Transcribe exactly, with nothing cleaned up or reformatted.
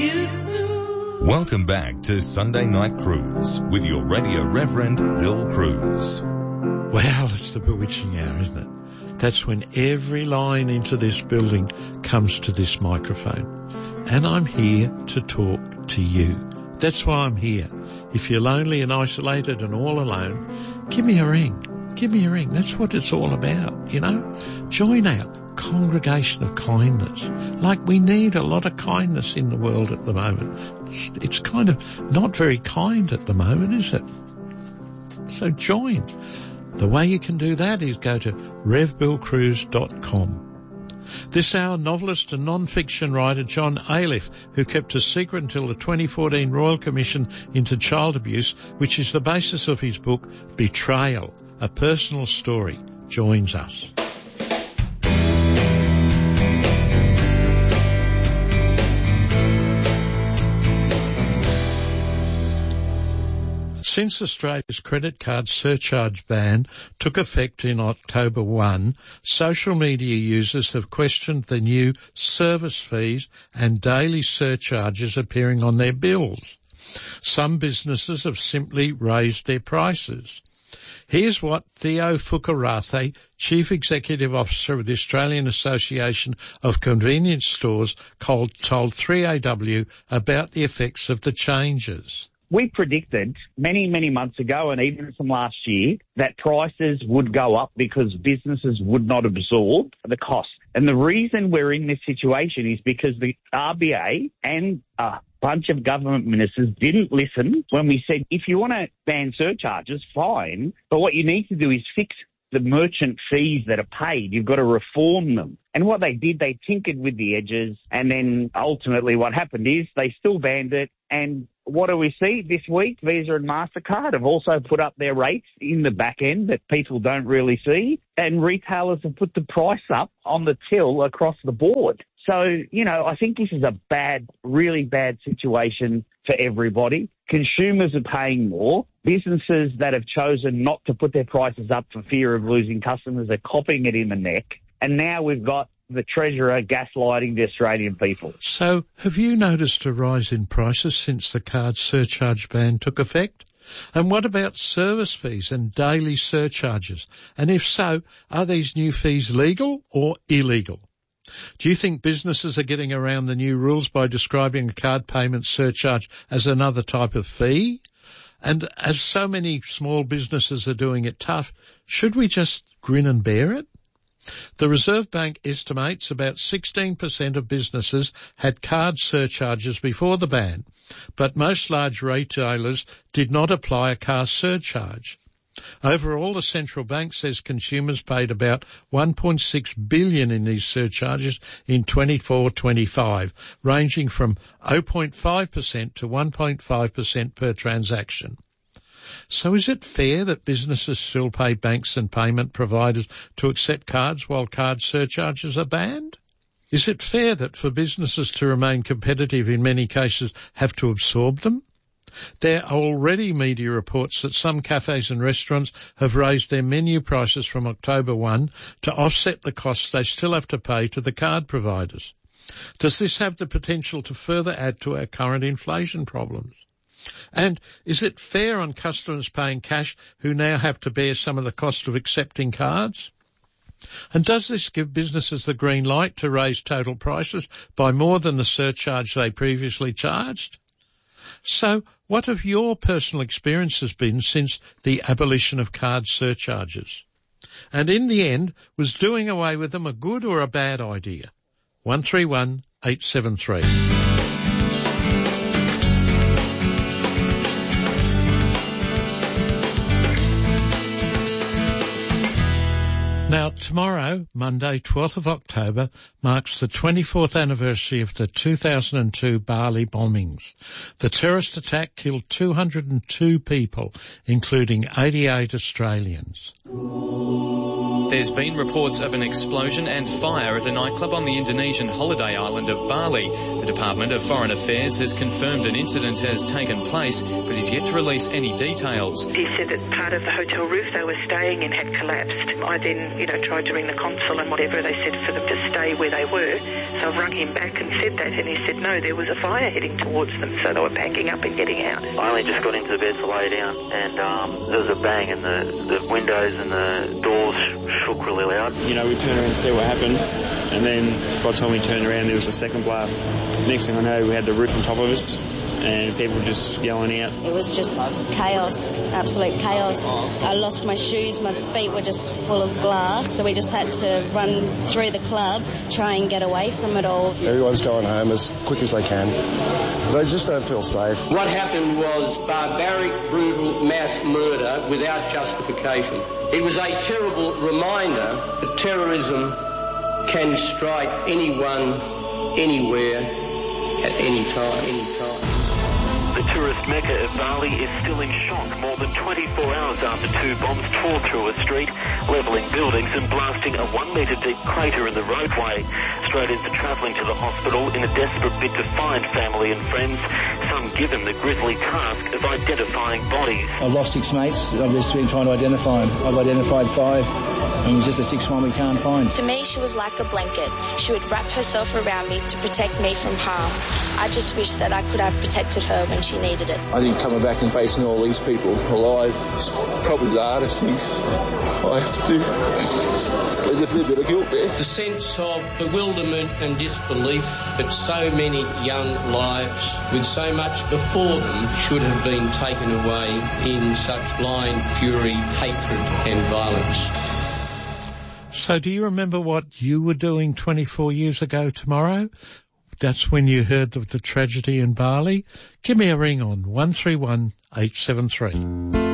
you. Welcome back to Sunday Night Cruise with your Radio Reverend Bill Cruz. Wow, it's the bewitching hour, isn't it? That's when every line into this building comes to this microphone. And I'm here to talk to you. That's why I'm here. If you're lonely and isolated and all alone, give me a ring. Give me a ring. That's what it's all about, you know. Join our congregation of kindness. Like, we need a lot of kindness in the world at the moment. It's, it's kind of not very kind at the moment, is it? So join. The way you can do that is go to rev bill cruz dot com. This hour, novelist and non-fiction writer John Aliff, who kept a secret until the twenty fourteen Royal Commission into Child Abuse, which is the basis of his book Betrayal, a personal story, joins us. Since Australia's credit card surcharge ban took effect in October first, social media users have questioned the new service fees and daily surcharges appearing on their bills. Some businesses have simply raised their prices. Here's what Theo Fukarathe, Chief Executive Officer of the Australian Association of Convenience Stores, told three A W about the effects of the changes. We predicted many, many months ago, and even from last year, that prices would go up because businesses would not absorb the cost. And the reason we're in this situation is because the R B A and a bunch of government ministers didn't listen when we said, if you want to ban surcharges, fine, but what you need to do is fix the merchant fees that are paid. You've got to reform them. And what they did, they tinkered with the edges, and then ultimately what happened is they still banned it. And what do we see this week? Visa and MasterCard have also put up their rates in the back end that people don't really see, and retailers have put the price up on the till across the board. So, you know, I think this is a bad, really bad situation for everybody. Consumers are paying more. Businesses that have chosen not to put their prices up for fear of losing customers are copping it in the neck. And now we've got the Treasurer gaslighting the Australian people. So have you noticed a rise in prices since the card surcharge ban took effect? And what about service fees and daily surcharges? And if so, are these new fees legal or illegal? Do you think businesses are getting around the new rules by describing a card payment surcharge as another type of fee? And as so many small businesses are doing it tough, should we just grin and bear it? The Reserve Bank estimates about sixteen percent of businesses had card surcharges before the ban, but most large retailers did not apply a card surcharge. Overall, the central bank says consumers paid about one point six billion dollars in these surcharges in twenty-four twenty-five, ranging from zero point five percent to one point five percent per transaction. So is it fair that businesses still pay banks and payment providers to accept cards while card surcharges are banned? Is it fair that for businesses to remain competitive in many cases have to absorb them? There are already media reports that some cafes and restaurants have raised their menu prices from October first to offset the costs they still have to pay to the card providers. Does this have the potential to further add to our current inflation problems? And is it fair on customers paying cash who now have to bear some of the cost of accepting cards? And does this give businesses the green light to raise total prices by more than the surcharge they previously charged? So what have your personal experiences been since the abolition of card surcharges? And in the end, was doing away with them a good or a bad idea? one three one eight seven three. Now, tomorrow, Monday, twelfth of October, marks the twenty-fourth anniversary of the two thousand two Bali bombings. The terrorist attack killed two hundred two people, including eighty-eight Australians. Ooh. There's been reports of an explosion and fire at a nightclub on the Indonesian holiday island of Bali. The Department of Foreign Affairs has confirmed an incident has taken place, but is yet to release any details. He said that part of the hotel roof they were staying in had collapsed. I then, you know, tried to ring the consul and whatever. They said for them to stay where they were. So I've rung him back and said that, and he said no, there was a fire heading towards them, so they were packing up and getting out. I only just got into the bed to lay down, and um, there was a bang, and the, the windows and the doors shook really loud. You know, we turned around to see what happened, and then by the time we turned around, there was a second blast. Next thing I know, we had the roof on top of us, and people were just yelling out. It was just chaos, absolute chaos. I lost my shoes, my feet were just full of glass, so we just had to run through the club, try and get away from it all. Everyone's going home as quick as they can. They just don't feel safe. What happened was barbaric, brutal mass murder without justification. It was a terrible reminder that terrorism can strike anyone, anywhere, at any time, any time. The tourist mecca of Bali is still in shock more than twenty-four hours after two bombs tore through a street, levelling buildings and blasting a one-metre deep crater in the roadway. Australians are travelling to the hospital in a desperate bid to find family and friends, some given the grisly task of identifying bodies. I've lost six mates. I've just been trying to identify them. I've identified five, and it's just the sixth one we can't find. To me, she was like a blanket. She would wrap herself around me to protect me from harm. I just wish that I could have protected her when she needed it. I think coming back and facing all these people alive is probably the hardest thing I have to do. There's a fair bit of guilt there. The sense of bewilderment and disbelief that so many young lives with so much before them should have been taken away in such blind fury, hatred and violence. So do you remember what you were doing twenty-four years ago tomorrow? That's when you heard of the tragedy in Bali. Give me a ring on one three one eight seven three.